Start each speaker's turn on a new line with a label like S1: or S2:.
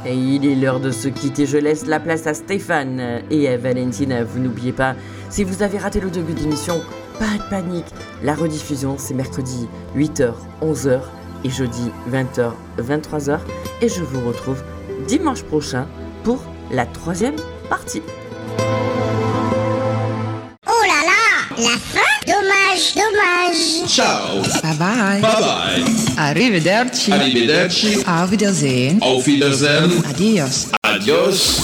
S1: Et il est l'heure de se quitter, je laisse la place à Stéphane et à Valentine. Vous n'oubliez pas, si vous avez raté le début d'émission, pas de panique. La rediffusion, c'est mercredi 8h, 11h et jeudi 20h, 23h. Et je vous retrouve dimanche prochain pour la 3e partie.
S2: Oh là là, la fin? Dommage, dommage.
S3: Ciao.
S4: Bye bye.
S3: Bye bye.
S4: Arrivederci.
S3: Arrivederci.
S4: Auf Wiedersehen.
S3: Auf Wiedersehen.
S4: Adios.
S3: Adios.